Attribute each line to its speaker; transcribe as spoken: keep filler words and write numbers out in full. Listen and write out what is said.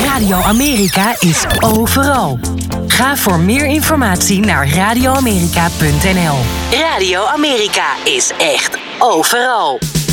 Speaker 1: Radio Amerika is overal. Ga voor meer informatie naar radio amerika punt n l. Radio Amerika is echt overal.